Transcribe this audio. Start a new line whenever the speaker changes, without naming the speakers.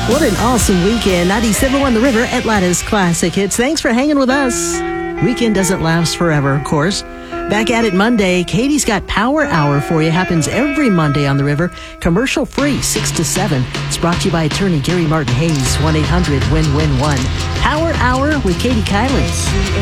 What an awesome weekend. 97.1 The River, Atlanta's classic hits. Thanks for hanging with us. Weekend doesn't last forever, of course. Back at it Monday. Katie's got Power Hour for you. Happens every Monday on The River. Commercial free, 6 to 7. It's brought to you by attorney Gary Martin Hayes, 1-800-WIN-WIN-1. Power Hour with Katie Kiley.